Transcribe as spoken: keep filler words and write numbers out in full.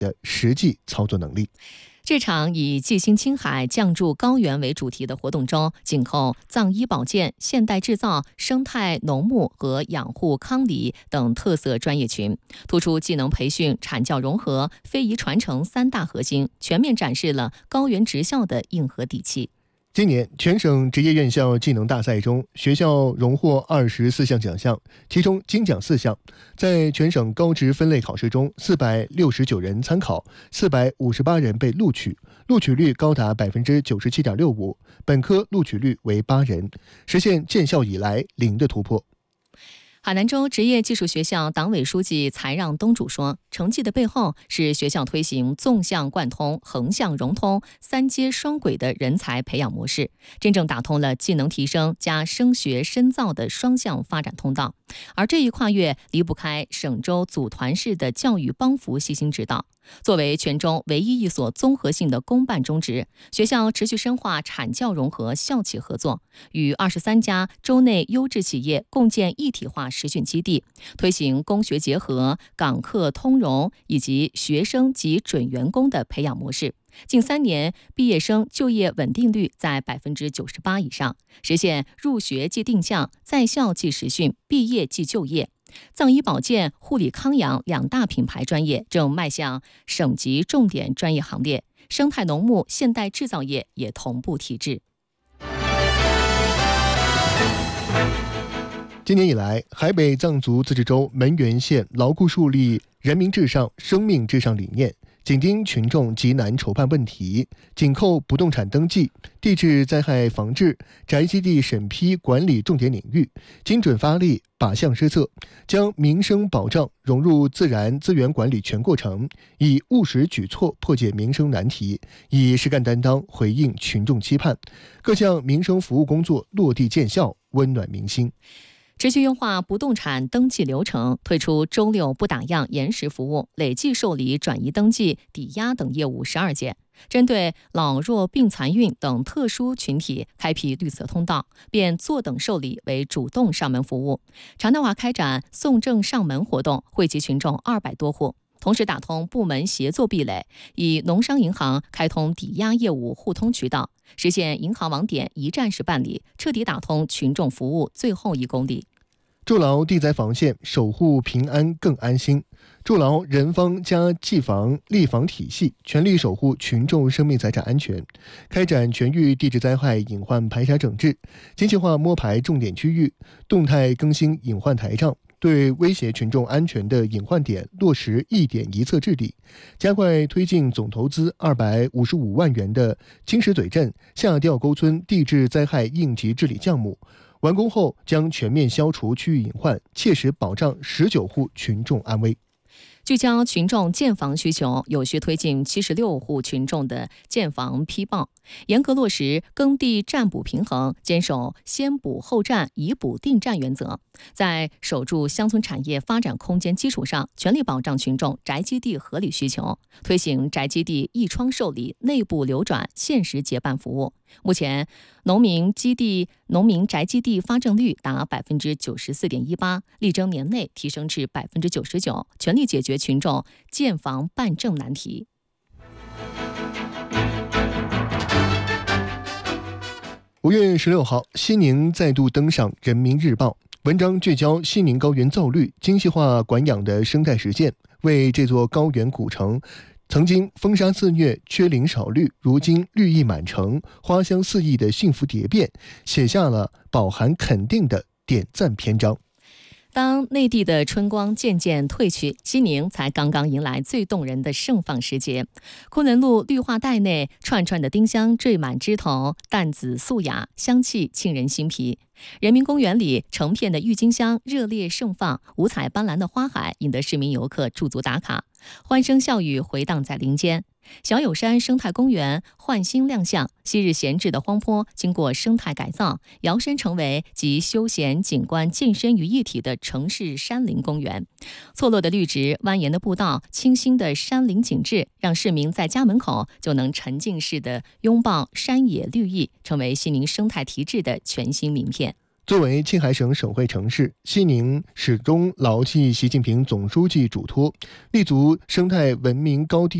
的实际操作能力。 这场以纪星青海降筑高原为主题的活动中，紧扣藏医保健、现代制造、生态农牧和养护康理等特色专业群，突出技能培训、产教融合、非遗传承三大核心，全面展示了高原职校的硬核底气。 今年全省职业院校技能大赛中，学校荣获二十四项奖项，其中金奖四项。在全省高职分类考试中，四百六十九人参考，四百五十八人被录取，录取率高达百分之九十七点六五，本科录取率为八人，实现建校以来零的突破。 海南州职业技术学校党委书记财让东主说，成绩的背后是学校推行纵向贯通、横向融通、三接双轨的人才培养模式，真正打通了技能提升加升学深造的双向发展通道。而这一跨越离不开省州组团式的教育帮扶细心指导。作为全州唯一一所综合性的公办中职，学校持续深化产教融合、校企合作，与二十三家州内优质企业共建一体化实训基地，推行工学结合、港客通融以及学生及准员工的培养模式。近三年，毕业生就业稳定率在百分之九十八以上，实现入学即定向、在校即实训、毕业即就业。藏医保健、护理康养两大品牌专业正迈向省级重点专业行列，生态农牧、现代制造业也同步提质。 今年以来，海北藏族自治州门源县牢固树立人民至上、生命至上理念，紧盯群众急难筹办问题，紧扣不动产登记、地质灾害防治、宅基地审批管理重点领域，精准发力，靶向施策，将民生保障融入自然资源管理全过程，以务实举措破解民生难题，以实干担当回应群众期盼，各项民生服务工作落地见效，温暖民心。 持续优化不动产登记流程，推出周六不打烊延时服务，累计受理转移登记、抵押等业务十二件。针对老弱病残孕等特殊群体，开辟绿色通道，变坐等受理为主动上门服务。常态化开展送证上门活动，惠及群众二百多户。同时打通部门协作壁垒，以农商银行开通抵押业务互通渠道，实现银行网点一站式办理，彻底打通群众服务最后一公里。 筑牢地灾防线，守护平安更安心。筑牢人防加技防立防体系，全力守护群众生命财产安全。开展全域地质灾害隐患排查整治，精细化摸排重点区域，动态更新隐患台账。对威胁群众安全的隐患点落实一点一策治理，加快推进总投资二百五十五万元的金石嘴镇下吊沟村地质灾害应急治理项目。完工后将全面消除区域隐患，切实保障十九户群众安危。 聚焦群众建房需求，有序推进七十六户群众的建房批报，严格落实耕地占补平衡，坚守先补后占、以补定占原则，在守住乡村产业发展空间基础上，全力保障群众宅基地合理需求，推行宅基地一窗受理、内部流转、限时结办服务。目前，农民基地、农民宅基地发证率达百分之九十四点一八，力争年内提升至百分之九十九，全力解决群众建房办证难题。 五月十六号，西宁再度登上《人民日报》，文章聚焦西宁高原造绿、精细化管养的生态实践，为这座高原古城曾经风沙肆虐、缺林少绿，如今绿意满城、花香四溢的幸福蝶变，写下了饱含肯定的点赞篇章。 当内地的春光渐渐褪去，西宁才刚刚迎来最动人的盛放时节。昆仑路绿化带内，串串的丁香缀满枝头，淡紫素雅，香气沁人心脾。人民公园里成片的郁金香热烈盛放，五彩斑斓的花海引得市民游客驻足打卡，欢声笑语回荡在林间。小友山生态公园焕新亮相，昔日闲置的荒坡经过生态改造，摇身成为集休闲景观健身于一体的城市山林公园。错落的绿植、蜿蜒的步道、清新的山林景致，让市民在家门口就能沉浸式的拥抱山野绿意，成为西宁生态提质的全新名片。 作为青海省省会城市，西宁始终牢记习近平总书记嘱托，立足生态文明高地